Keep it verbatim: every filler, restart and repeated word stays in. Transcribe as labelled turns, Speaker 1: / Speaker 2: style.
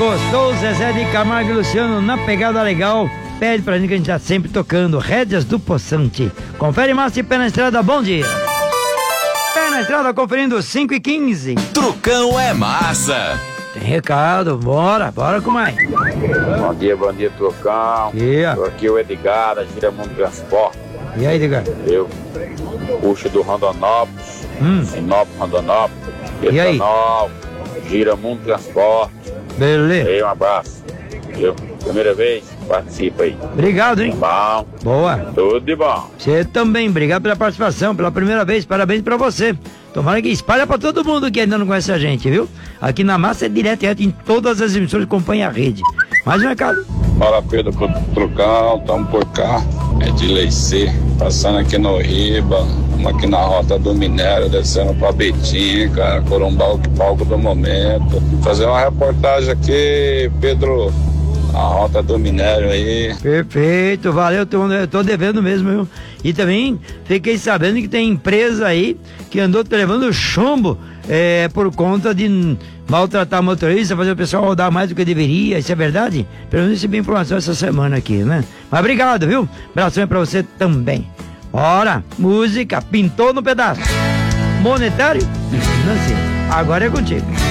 Speaker 1: Gostou? Zezé de Camargo e Luciano na pegada legal. Pede pra gente que a gente tá sempre tocando Rédeas do Poçante. Confere mais e Pé na Estrada, bom dia. Pé na Estrada conferindo cinco e quinze.
Speaker 2: Trucão é massa.
Speaker 1: Tem recado, bora, bora com mais.
Speaker 3: Bom dia, bom dia, Trucão.
Speaker 1: Yeah.
Speaker 3: Tô aqui o Edgar, da Giramundo Transporte.
Speaker 1: E aí, Edgar?
Speaker 3: Eu puxo do Rondonópolis,
Speaker 1: Hum.
Speaker 3: Sinop, Rondonópolis,
Speaker 1: E aí?
Speaker 3: Etanol, Giramundo Transporte.
Speaker 1: Beleza.
Speaker 3: Ei, um abraço. Eu, primeira vez, participa aí.
Speaker 1: Obrigado, hein?
Speaker 3: Bom,
Speaker 1: Boa.
Speaker 3: tudo de bom.
Speaker 1: Você também, obrigado pela participação, pela primeira vez, parabéns pra você. Tomara que espalha pra todo mundo que ainda não conhece a gente, viu? Aqui na Massa é direto e reto em todas as emissoras que acompanham a rede. Mais um recado.
Speaker 4: Fala, Pedro Trucão, estamos por cá. É de Leicê, passando aqui no Riba, estamos aqui na Rota do Minério, descendo pra Betim, cara, Corumbau, que palco do momento. Fazer uma reportagem aqui, Pedro, a Rota do Minério aí.
Speaker 1: Perfeito, valeu, tô, eu tô devendo mesmo, viu? E também fiquei sabendo que tem empresa aí que andou levando chumbo é, por conta de maltratar motorista, fazer o pessoal rodar mais do que deveria. Isso é verdade? Pelo menos recebi informação essa semana aqui, né? Mas obrigado, viu? Abração pra você também. Ora, música, pintou no pedaço. Monetário? Não sei. Agora é contigo.